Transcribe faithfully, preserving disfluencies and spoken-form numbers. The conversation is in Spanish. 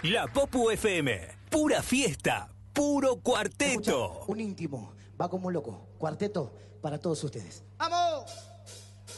La Popu F M. Pura fiesta. Puro cuarteto. Escucha, un íntimo. Va como un loco. Cuarteto para todos ustedes. ¡Vamos!